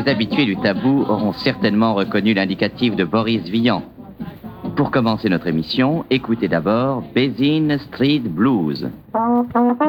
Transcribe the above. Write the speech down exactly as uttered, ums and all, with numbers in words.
Les habitués du tabou auront certainement reconnu l'indicatif de Boris Vian. Pour commencer notre émission, écoutez d'abord Basin Street Blues.